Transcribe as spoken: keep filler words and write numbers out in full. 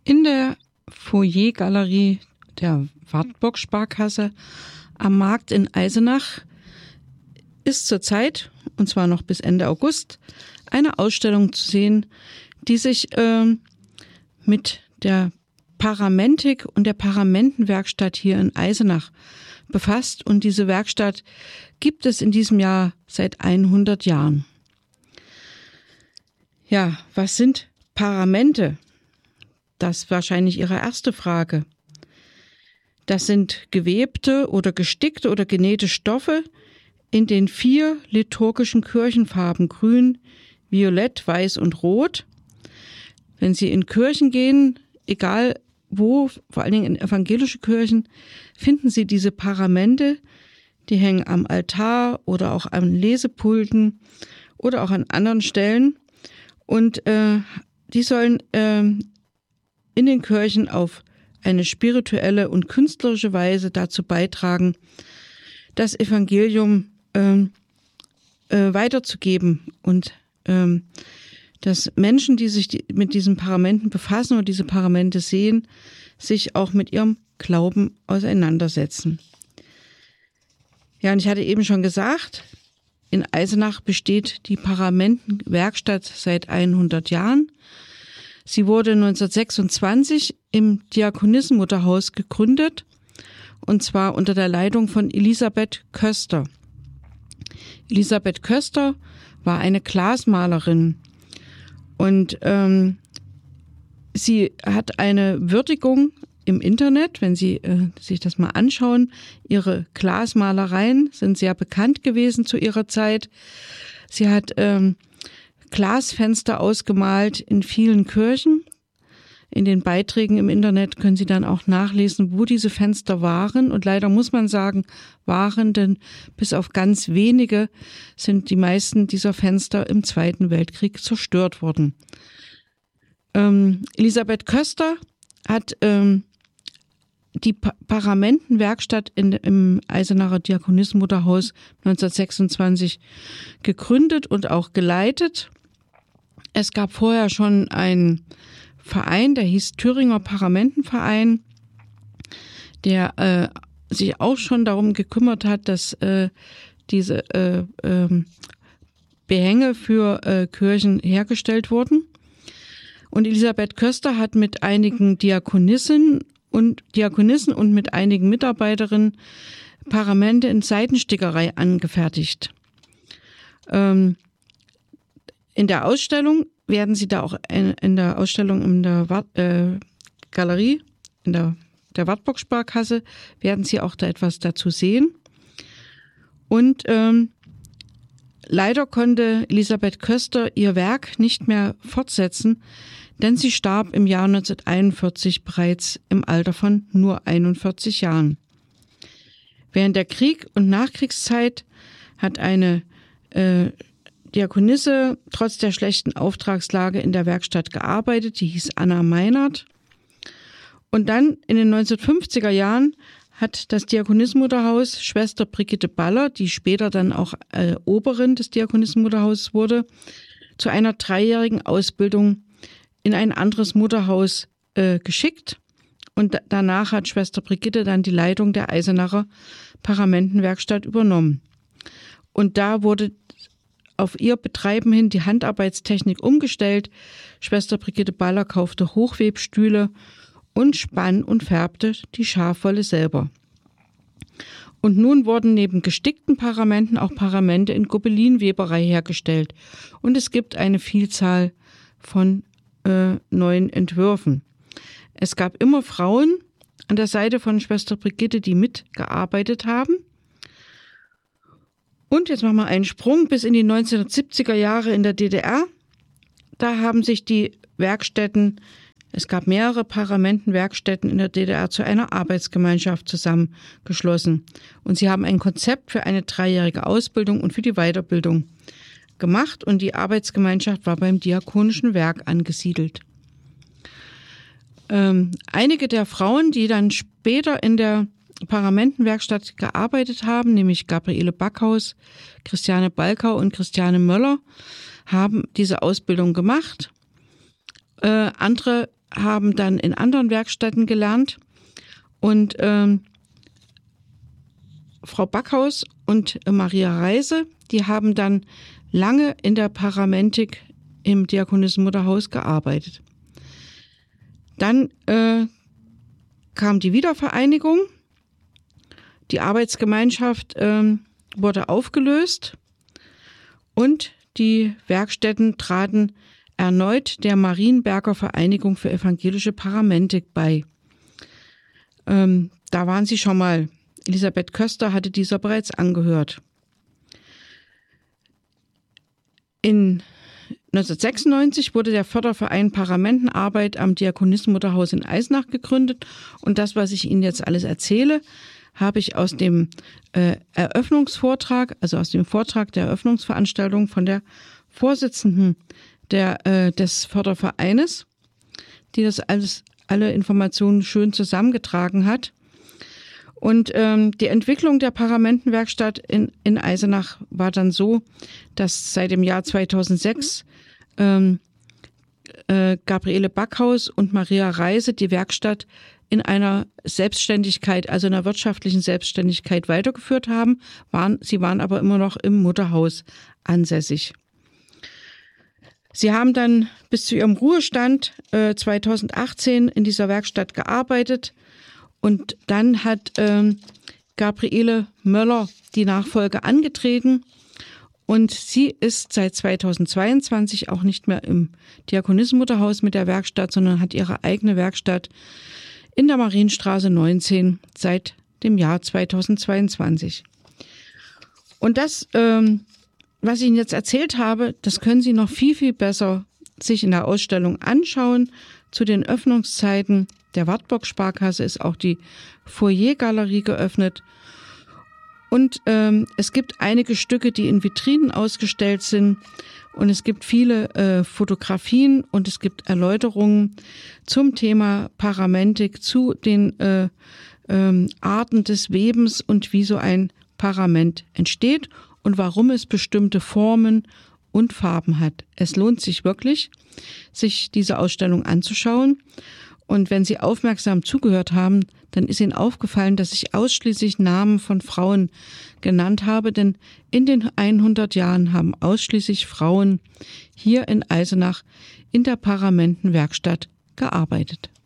In der Foyergalerie der Wartburg Sparkasse am Markt in Eisenach ist zurzeit, und zwar noch bis Ende August, eine Ausstellung zu sehen, die sich äh, mit der Paramentik und der Paramentenwerkstatt hier in Eisenach befasst. Und diese Werkstatt gibt es in diesem Jahr seit hundert Jahren. Ja, was sind Paramente? Das ist wahrscheinlich Ihre erste Frage. Das sind gewebte oder gestickte oder genähte Stoffe in den vier liturgischen Kirchenfarben Grün, Violett, Weiß und Rot. Wenn Sie in Kirchen gehen, egal wo, vor allen Dingen in evangelische Kirchen, finden Sie diese Paramente. Die hängen am Altar oder auch an Lesepulten oder auch an anderen Stellen. Und äh, die sollen äh, in den Kirchen auf eine spirituelle und künstlerische Weise dazu beitragen, das Evangelium äh, äh, weiterzugeben und äh, dass Menschen, die sich die, mit diesen Paramenten befassen oder diese Paramente sehen, sich auch mit ihrem Glauben auseinandersetzen. Ja, und ich hatte eben schon gesagt, in Eisenach besteht die Paramentenwerkstatt seit hundert Jahren. Sie wurde neunzehnhundertsechsundzwanzig im Diakonissenmutterhaus gegründet, und zwar unter der Leitung von Elisabeth Köster. Elisabeth Köster war eine Glasmalerin und ähm, sie hat eine Würdigung im Internet, wenn Sie äh, sich das mal anschauen. Ihre Glasmalereien sind sehr bekannt gewesen zu ihrer Zeit. Sie hat ähm, Glasfenster ausgemalt in vielen Kirchen. In den Beiträgen im Internet können Sie dann auch nachlesen, wo diese Fenster waren. Und leider muss man sagen, waren, denn bis auf ganz wenige sind die meisten dieser Fenster im Zweiten Weltkrieg zerstört worden. Ähm, Elisabeth Köster hat ähm, die pa- Paramentenwerkstatt in, im Eisenacher Diakonissenmutterhaus neunzehnhundertsechsundzwanzig gegründet und auch geleitet. Es gab vorher schon einen Verein, der hieß Thüringer Paramentenverein, der äh, sich auch schon darum gekümmert hat, dass äh, diese äh, äh, Behänge für äh, Kirchen hergestellt wurden. Und Elisabeth Köster hat mit einigen Diakonissen und Diakonissen und mit einigen Mitarbeiterinnen Paramente in Seitenstickerei angefertigt. Ähm, in der Ausstellung werden Sie da auch in, in der Ausstellung in der Wart, äh, Galerie, in der, der Wartburg Sparkasse, werden Sie auch da etwas dazu sehen. Und ähm, leider konnte Elisabeth Köster ihr Werk nicht mehr fortsetzen, denn sie starb im Jahr neunzehnhunderteinundvierzig bereits im Alter von nur einundvierzig Jahren. Während der Krieg- und Nachkriegszeit hat eine äh, Diakonisse trotz der schlechten Auftragslage in der Werkstatt gearbeitet, die hieß Anna Meinert. Und dann in den neunzehnhundertfünfziger Jahren hat das Diakonissenmutterhaus Schwester Brigitte Baller, die später dann auch äh, Oberin des Diakonissenmutterhauses wurde, zu einer dreijährigen Ausbildung in ein anderes Mutterhaus äh, geschickt. Und da- danach hat Schwester Brigitte dann die Leitung der Eisenacher Paramentenwerkstatt übernommen. Und da wurde auf ihr Betreiben hin die Handarbeitstechnik umgestellt. Schwester Brigitte Baller kaufte Hochwebstühle und spann und färbte die Schafwolle selber. Und nun wurden neben gestickten Paramenten auch Paramente in Gobelinweberei hergestellt. Und es gibt eine Vielzahl von äh, neuen Entwürfen. Es gab immer Frauen an der Seite von Schwester Brigitte, die mitgearbeitet haben. Und jetzt machen wir einen Sprung bis in die neunzehnhundertsiebziger Jahre in der D D R. Da haben sich die Werkstätten, es gab mehrere Paramentenwerkstätten in der D D R, zu einer Arbeitsgemeinschaft zusammengeschlossen. Und sie haben ein Konzept für eine dreijährige Ausbildung und für die Weiterbildung gemacht. Und die Arbeitsgemeinschaft war beim Diakonischen Werk angesiedelt. Ähm, einige der Frauen, die dann später in der Paramentenwerkstatt gearbeitet haben, nämlich Gabriele Backhaus, Christiane Balkau und Christiane Möller, haben diese Ausbildung gemacht. Äh, andere haben dann in anderen Werkstätten gelernt und ähm, Frau Backhaus und Maria Reise, die haben dann lange in der Paramentik im Diakonissenmutterhaus gearbeitet. Dann äh, kam die Wiedervereinigung, die Arbeitsgemeinschaft äh, wurde aufgelöst und die Werkstätten traten erneut der Marienberger Vereinigung für evangelische Paramentik bei. Ähm, da waren sie schon mal. Elisabeth Köster hatte dieser bereits angehört. In neunzehnhundertsechsundneunzig wurde der Förderverein Paramentenarbeit am Diakonissenmutterhaus in Eisenach gegründet und das, was ich Ihnen jetzt alles erzähle, habe ich aus dem äh, Eröffnungsvortrag, also aus dem Vortrag der Eröffnungsveranstaltung von der Vorsitzenden der, äh, des Fördervereines, die das alles, alle Informationen schön zusammengetragen hat. Und ähm, die Entwicklung der Paramentenwerkstatt in, in Eisenach war dann so, dass seit dem Jahr zweitausendsechs ähm, äh, Gabriele Backhaus und Maria Reise die Werkstatt in einer Selbstständigkeit, also in einer wirtschaftlichen Selbstständigkeit weitergeführt haben. Waren, sie waren aber immer noch im Mutterhaus ansässig. Sie haben dann bis zu ihrem Ruhestand äh, zweitausendachtzehn in dieser Werkstatt gearbeitet. Und dann hat ähm, Gabriele Möller die Nachfolge angetreten und sie ist seit zweitausendzweiundzwanzig auch nicht mehr im Diakonissenmutterhaus mit der Werkstatt, sondern hat ihre eigene Werkstatt in der Marienstraße neunzehn seit dem Jahr zweitausendzweiundzwanzig. Und das, ähm, was ich Ihnen jetzt erzählt habe, das können Sie noch viel, viel besser sich in der Ausstellung anschauen. Zu den Öffnungszeiten der Wartburg Sparkasse ist auch die Foyer-Galerie geöffnet. Und ähm, es gibt einige Stücke, die in Vitrinen ausgestellt sind. Und es gibt viele äh, Fotografien und es gibt Erläuterungen zum Thema Paramentik, zu den äh, ähm, Arten des Webens und wie so ein Parament entsteht und warum es bestimmte Formen und Farben hat. Es lohnt sich wirklich, sich diese Ausstellung anzuschauen. Und wenn Sie aufmerksam zugehört haben, dann ist Ihnen aufgefallen, dass ich ausschließlich Namen von Frauen genannt habe, denn in den hundert Jahren haben ausschließlich Frauen hier in Eisenach in der Paramentenwerkstatt gearbeitet.